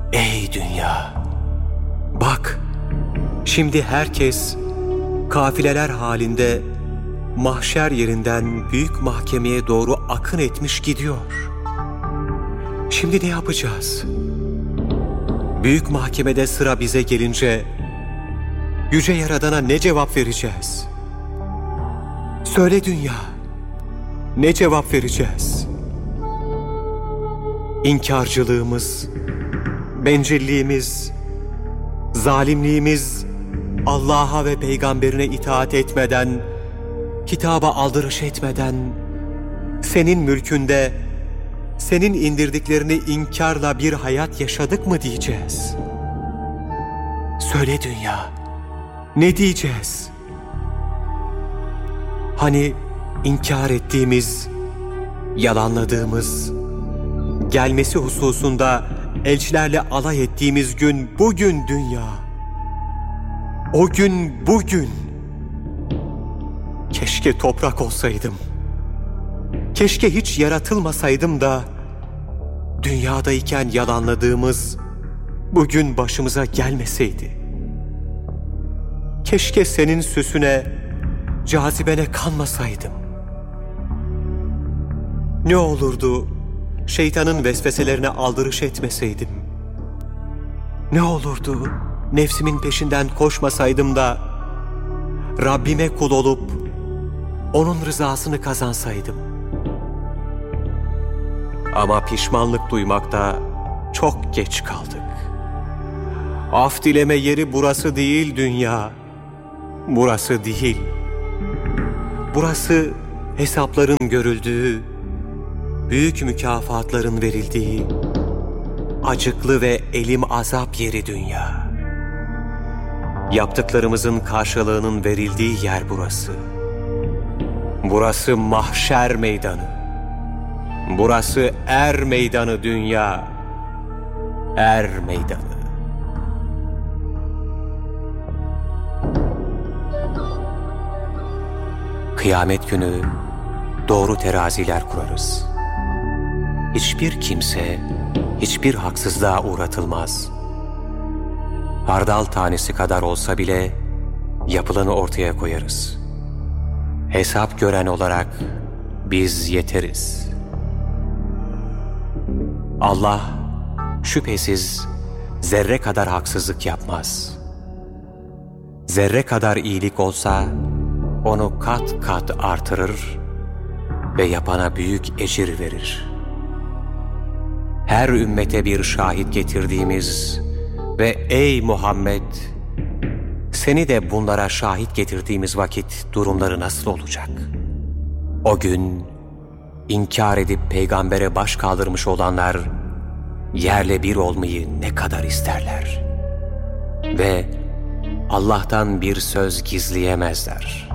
Ey dünya! Bak, şimdi herkes kafileler halinde mahşer yerinden büyük mahkemeye doğru akın etmiş gidiyor. Şimdi ne yapacağız? Büyük mahkemede sıra bize gelince Yüce Yaradan'a ne cevap vereceğiz? Söyle dünya, ne cevap vereceğiz? İnkarcılığımız, bencilliğimiz, zalimliğimiz, Allah'a ve peygamberine itaat etmeden, kitaba aldırış etmeden, senin mülkünde, senin indirdiklerini inkarla bir hayat yaşadık mı diyeceğiz? Söyle dünya, ne diyeceğiz? Hani inkar ettiğimiz, yalanladığımız, gelmesi hususunda elçilerle alay ettiğimiz gün bugün dünya. O gün bugün. Keşke toprak olsaydım. Keşke hiç yaratılmasaydım da dünyadayken yalanladığımız bugün başımıza gelmeseydi. Keşke senin süsüne, cazibene kanmasaydım. Ne olurdu şeytanın vesveselerine aldırış etmeseydim? Ne olurdu nefsimin peşinden koşmasaydım da Rabbime kul olup onun rızasını kazansaydım? Ama pişmanlık duymakta çok geç kaldık. Af dileme yeri burası değil dünya. Burası değil. Burası hesapların görüldüğü, büyük mükafatların verildiği, acıklı ve elim azap yeri dünya. Yaptıklarımızın karşılığının verildiği yer burası. Burası mahşer meydanı. Burası er meydanı dünya. Er meydanı. Kıyamet günü doğru teraziler kurarız. Hiçbir kimse, hiçbir haksızlığa uğratılmaz. Hardal tanesi kadar olsa bile yapılanı ortaya koyarız. Hesap gören olarak biz yeteriz. Allah şüphesiz zerre kadar haksızlık yapmaz. Zerre kadar iyilik olsa onu kat kat artırır ve yapana büyük ecir verir. Her ümmete bir şahit getirdiğimiz ve ey Muhammed, seni de bunlara şahit getirdiğimiz vakit durumları nasıl olacak? O gün inkar edip peygambere baş kaldırmış olanlar yerle bir olmayı ne kadar isterler ve Allah'tan bir söz gizleyemezler.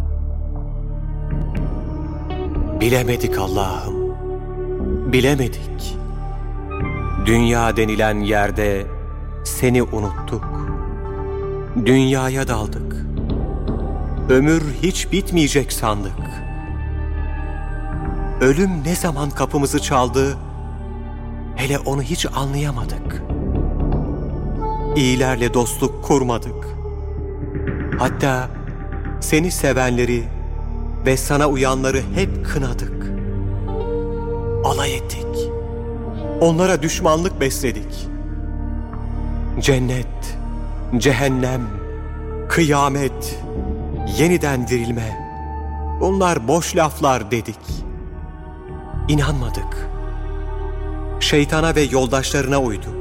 Bilemedik Allah'ım, bilemedik. Dünya denilen yerde seni unuttuk. Dünyaya daldık. Ömür hiç bitmeyecek sandık. Ölüm ne zaman kapımızı çaldı, hele onu hiç anlayamadık. İyilerle dostluk kurmadık. Hatta seni sevenleri ve sana uyanları hep kınadık. Alay ettik. Onlara düşmanlık besledik. Cennet, cehennem, kıyamet, yeniden dirilme, bunlar boş laflar dedik. İnanmadık. Şeytana ve yoldaşlarına uyduk.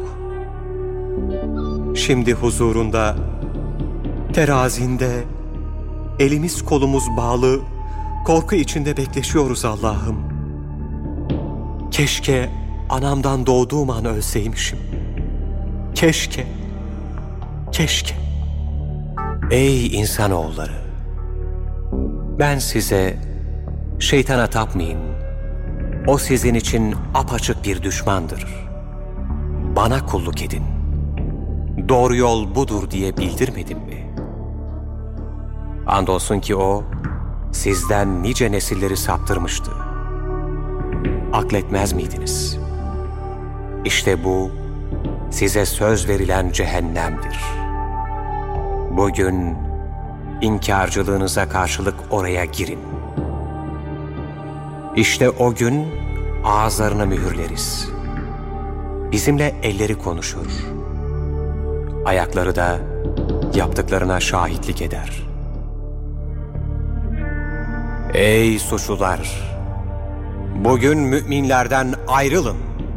Şimdi huzurunda, terazinde, elimiz kolumuz bağlı, korku içinde bekleşiyoruz Allah'ım. Keşke anamdan doğduğum an ölseymişim. Keşke, keşke. Ey insanoğulları! Ben size şeytana tapmayın. O sizin için apaçık bir düşmandır. Bana kulluk edin. Doğru yol budur diye bildirmedim mi? Andolsun ki o sizden nice nesilleri saptırmıştı. Akletmez miydiniz? İşte bu size söz verilen cehennemdir. Bugün inkarcılığınıza karşılık oraya girin. İşte o gün ağızlarını mühürleriz. Bizimle elleri konuşur. Ayakları da yaptıklarına şahitlik eder. Ey suçlular! Bugün müminlerden ayrılın.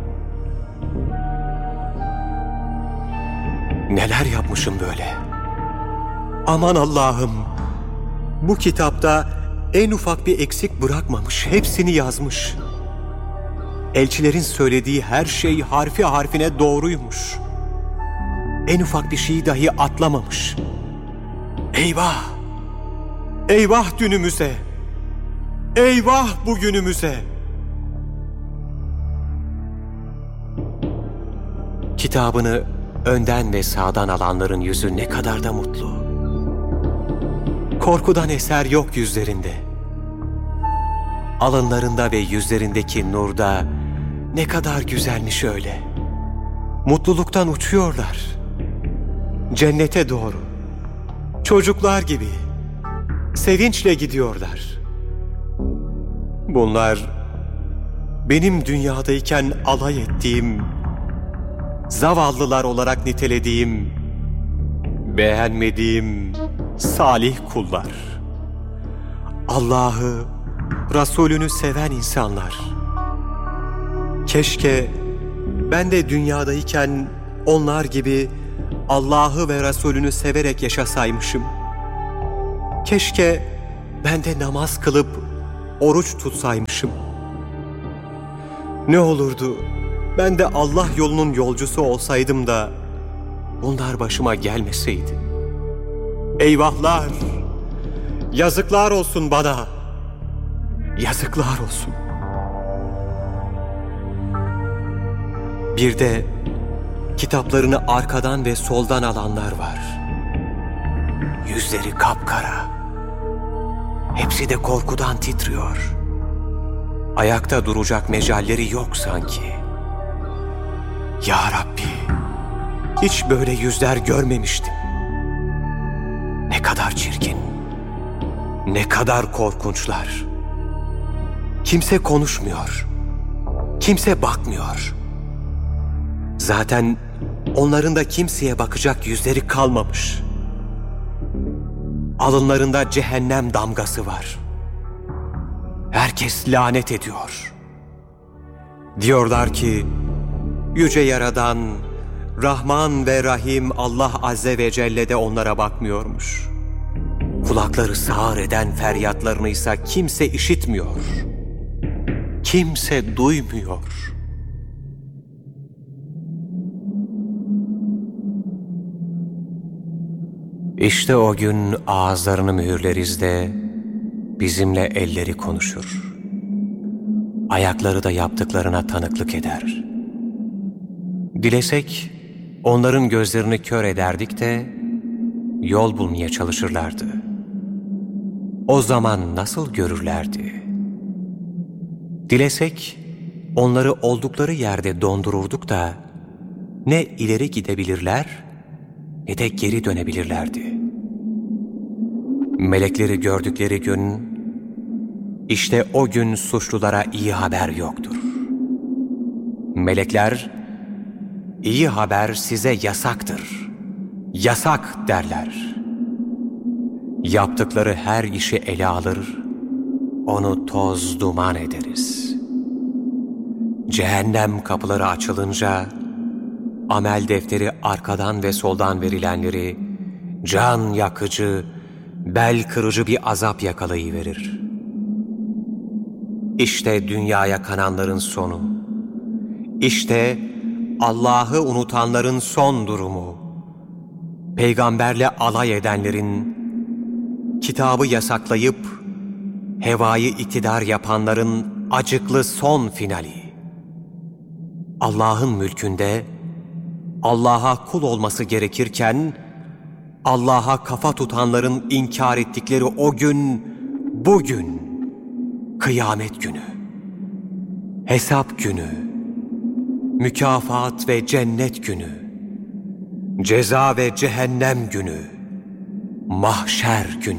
Neler yapmışım böyle? Aman Allah'ım! Bu kitapta en ufak bir eksik bırakmamış, hepsini yazmış. Elçilerin söylediği her şey harfi harfine doğruymuş. En ufak bir şeyi dahi atlamamış. Eyvah! Eyvah dünümüze! Eyvah bugünümüze! Kitabını önden ve sağdan alanların yüzü ne kadar da mutlu. Korkudan eser yok yüzlerinde. Alınlarında ve yüzlerindeki nurda ne kadar güzelmiş öyle. Mutluluktan uçuyorlar. Cennete doğru. Çocuklar gibi. Sevinçle gidiyorlar. Bunlar benim dünyadayken alay ettiğim, zavallılar olarak nitelediğim, beğenmediğim salih kullar. Allah'ı, Resulünü seven insanlar. Keşke ben de dünyadayken onlar gibi Allah'ı ve Resulünü severek yaşasaymışım. Keşke ben de namaz kılıp oruç tutsaymışım. Ne olurdu ben de Allah yolunun yolcusu olsaydım da bunlar başıma gelmeseydi. Eyvahlar! Yazıklar olsun bana! Yazıklar olsun! Bir de kitaplarını arkadan ve soldan alanlar var. Yüzleri kapkara. Hepsi de korkudan titriyor. Ayakta duracak mecalleri yok sanki. Ya Rabbi, hiç böyle yüzler görmemiştim. Ne kadar çirkin, ne kadar korkunçlar. Kimse konuşmuyor, kimse bakmıyor. Zaten onların da kimseye bakacak yüzleri kalmamış. Alınlarında cehennem damgası var. Herkes lanet ediyor. Diyorlar ki, Yüce Yaradan, Rahman ve Rahim Allah Azze ve Celle de onlara bakmıyormuş. Kulakları sağır eden feryatlarını ise kimse işitmiyor. Kimse duymuyor. İşte o gün ağızlarını mühürleriz de bizimle elleri konuşur. Ayakları da yaptıklarına tanıklık eder. Dilesek onların gözlerini kör ederdik de yol bulmaya çalışırlardı. O zaman nasıl görürlerdi? Dilesek onları oldukları yerde dondururduk da ne ileri gidebilirler ne de geri dönebilirlerdi. Melekleri gördükleri gün, işte o gün suçlulara iyi haber yoktur. Melekler, iyi haber size yasaktır, yasak derler. Yaptıkları her işi ele alır, onu toz duman ederiz. Cehennem kapıları açılınca, amel defteri arkadan ve soldan verilenleri can yakıcı, bel kırıcı bir azap yakalayıverir. İşte dünyaya kananların sonu. İşte Allah'ı unutanların son durumu. Peygamberle alay edenlerin, kitabı yasaklayıp hevayı iktidar yapanların acıklı son finali. Allah'ın mülkünde Allah'a kul olması gerekirken Allah'a kafa tutanların inkar ettikleri o gün, bugün, kıyamet günü, hesap günü, mükafat ve cennet günü. Ceza ve cehennem günü, mahşer günü.